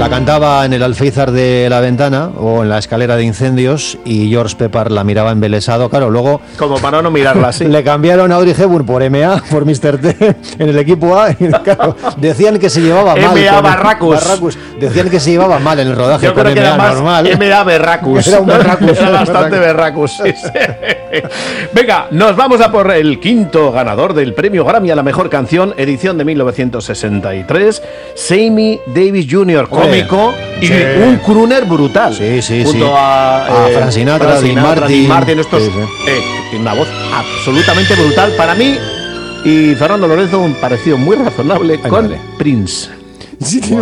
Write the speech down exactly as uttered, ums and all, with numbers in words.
La cantaba en el alféizar de la ventana o en la escalera de incendios y George Pepper la miraba embelesado. Claro, luego... Como para no mirarla así. Le cambiaron a Audrey Hepburn por M A, por mister T, en el equipo A. Y claro, decían que se llevaba mal. M A Barracus. Barracus. Decían que se llevaba mal en el rodaje. Yo creo con que M A era más normal. M A Berracus. Era un Berracus. Era bastante Berracus. Sí, sí. Venga, nos vamos a por el quinto ganador del premio Grammy a la mejor canción, edición de mil novecientos sesenta y tres, Sammy Davis junior, cómico y sí. un crooner brutal. Sí, sí, junto sí. a, A eh, Frank Sinatra, Frank Dean Martin. Dean Martin, estos, Sí, sí. Eh, tiene una voz absolutamente brutal para mí. Y Fernando Lorenzo, un parecido muy razonable Ay, con vale. Prince. Sí,